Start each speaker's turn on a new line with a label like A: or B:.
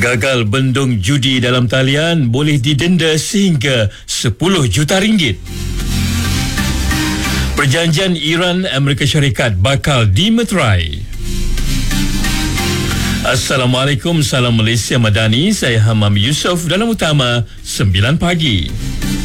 A: Gagal bendung judi dalam talian boleh didenda sehingga 10 juta ringgit. Perjanjian Iran Amerika Syarikat bakal dimeterai. Assalamualaikum, salam Malaysia Madani. Saya Hamam Yusof dalam Utama 9 pagi.